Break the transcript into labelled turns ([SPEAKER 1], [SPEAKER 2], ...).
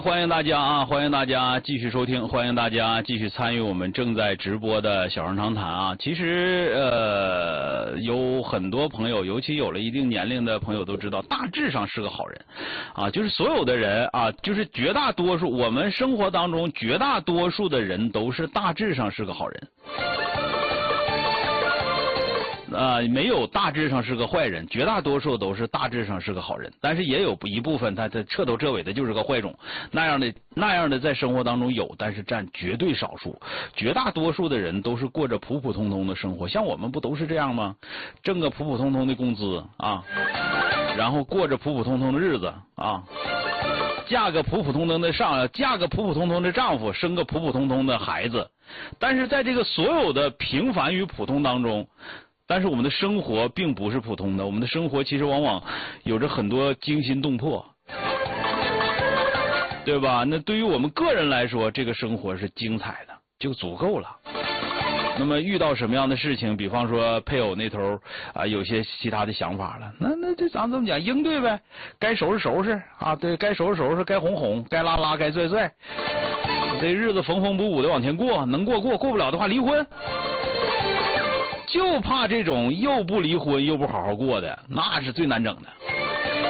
[SPEAKER 1] 欢迎大家啊！欢迎大家继续收听，欢迎大家继续参与我们正在直播的小声长谈啊！其实有很多朋友，尤其有了一定年龄的朋友都知道，大致上是个好人啊，就是所有的人啊，就是绝大多数我们生活当中绝大多数的人都是大致上是个好人。没有大致上是个坏人，绝大多数都是大致上是个好人，但是也有一部分他彻头彻尾的就是个坏种，那样的在生活当中有，但是占绝对少数，绝大多数的人都是过着普普通通的生活，像我们不都是这样吗？挣个普普通通的工资啊，然后过着普普通通的日子啊，嫁个普普通通的丈夫，生个普普通通的孩子，但是在这个所有的平凡与普通当中，但是我们的生活并不是普通的，我们的生活其实往往有着很多惊心动魄，对吧？那对于我们个人来说，这个生活是精彩的，就足够了。那么遇到什么样的事情，比方说配偶那头有些其他的想法了，那这咱这么讲，应对呗，该收拾收拾啊，对，该收拾收拾，该哄哄，该拉拉，该拽拽，这日子缝缝补补的往前过，能过不了的话离婚。就怕这种又不离婚又不好好过的，那是最难整的。